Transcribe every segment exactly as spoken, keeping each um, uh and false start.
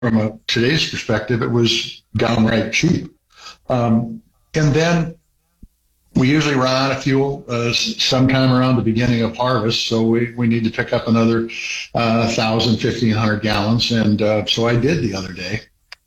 from a today's perspective, it was downright cheap. Um, and then we usually run out of fuel uh, sometime around the beginning of harvest, so we, we need to pick up another uh, one thousand, fifteen hundred gallons. And uh, so I did the other day.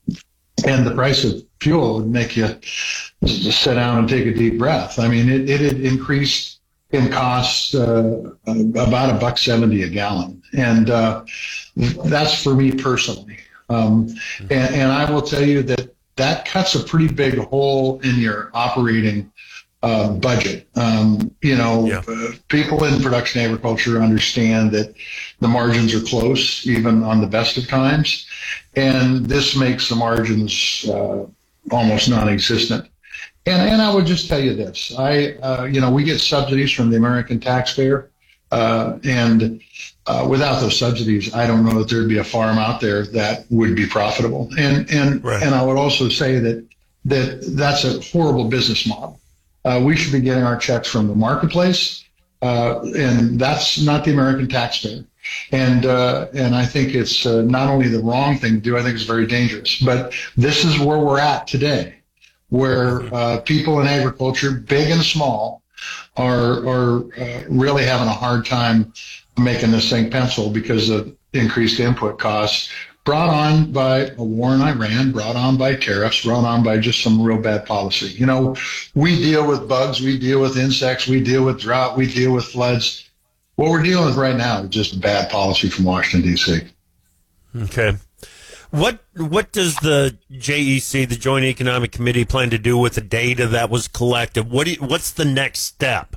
And the price of fuel would make you just sit down and take a deep breath. I mean, it, it had increased in cost uh, about a buck seventy a gallon. And uh, that's for me personally. Um, and, and I will tell you that that cuts a pretty big hole in your operating uh, budget. Um, you know, yeah. uh, people in production agriculture understand that the margins are close, even on the best of times. And this makes the margins uh, almost non-existent. And, and I would just tell you this, I, uh, you know, we get subsidies from the American taxpayer, uh, and uh, without those subsidies, I don't know that there'd be a farm out there that would be profitable. And, and, right. and I would also say that, that that's a horrible business model. Uh, we should be getting our checks from the marketplace, uh, and that's not the American taxpayer. And uh, and I think it's uh, not only the wrong thing to do, I think it's very dangerous. But this is where we're at today, where uh, people in agriculture, big and small, are are uh, really having a hard time making this thing pencil because of increased input costs brought on by a war in Iran, brought on by tariffs, brought on by just some real bad policy. You know, we deal with bugs, we deal with insects, we deal with drought, we deal with floods. What we're dealing with right now is just bad policy from Washington, D C. Okay. What what does the J E C, the Joint Economic Committee, plan to do with the data that was collected? What do you, what's the next step?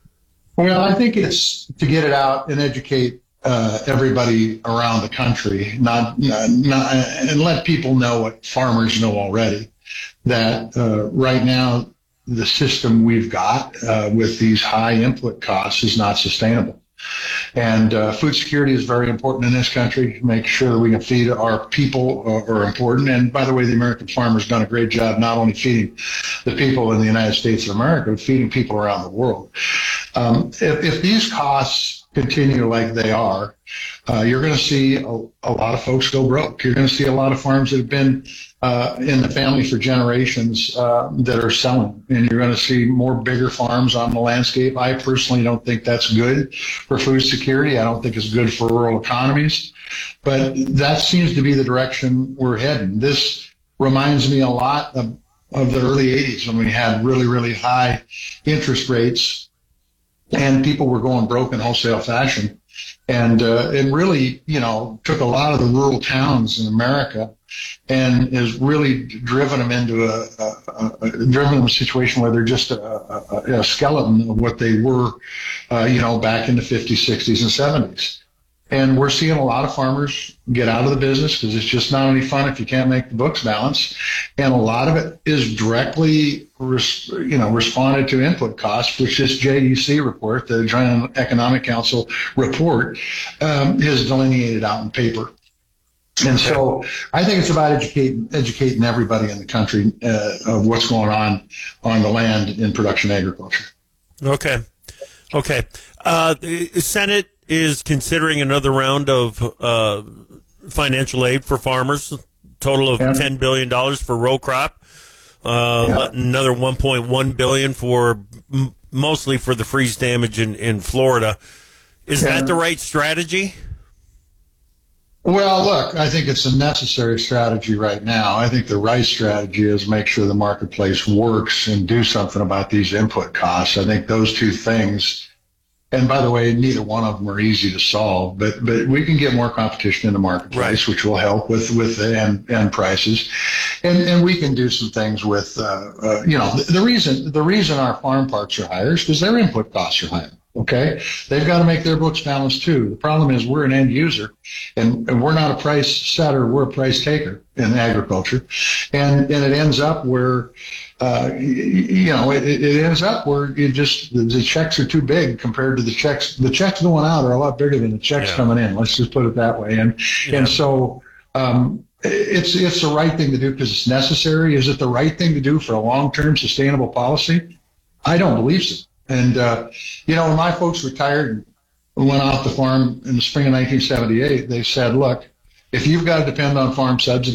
Well, I think it's to get it out and educate uh, everybody around the country, not, not, not and let people know what farmers know already, that uh, right now the system we've got uh, with these high input costs is not sustainable. And uh, food security is very important in this country. Make sure that we can feed our people uh, are important. And by the way, the American farmer's done a great job not only feeding the people in the United States of America, but feeding people around the world. Um, if, if these costs continue like they are, uh, you're going to see a, a lot of folks go broke. You're going to see a lot of farms that have been uh, in the family for generations uh, that are selling, and you're going to see more bigger farms on the landscape. I personally don't think that's good for food security. I don't think it's good for rural economies, but that seems to be the direction we're heading. This reminds me a lot of, of the early eighties when we had really, really high interest rates and people were going broke in wholesale fashion. And uh, it really, you know, took a lot of the rural towns in America and has really driven them into a, a, a driven them a situation where they're just a, a, a skeleton of what they were, uh, you know, back in the fifties, sixties, and seventies. And we're seeing a lot of farmers get out of the business because it's just not any fun if you can't make the books balance. And a lot of it is directly, res, you know, responded to input costs, which this J E C report, the Joint Economic Council report, um, is delineated out in paper. And so I think it's about educating, educating everybody in the country uh, of what's going on on the land in production agriculture. Okay. Okay. Uh, the Senate is considering another round of uh, financial aid for farmers, total of yeah. ten billion dollars for row crop, uh, yeah. another one point one billion dollars for m- mostly for the freeze damage in, in Florida. Is yeah. that the right strategy? Well, look, I think it's a necessary strategy right now. I think the right strategy is make sure the marketplace works and do something about these input costs. I think those two things, and by the way, neither one of them are easy to solve, but but we can get more competition in the marketplace, right, which will help with with the end, end prices, and and we can do some things with uh, uh, you know the, the reason the reason our farm parks are higher is because their input costs are higher. Okay, they've got to make their books balance too. The problem is we're an end user, and, and we're not a price setter; we're a price taker in agriculture, and and it ends up where. Uh, you know, it, it ends up where you just the, the checks are too big compared to the checks. The checks going out are a lot bigger than the checks yeah. coming in. Let's just put it that way. And yeah. and so um, it's it's the right thing to do because it's necessary. Is it the right thing to do for a long-term sustainable policy? I don't believe so. And uh, you know, when my folks retired and went off the farm in the spring of nineteen seventy-eight, they said, "Look, if you've got to depend on farm subsidies,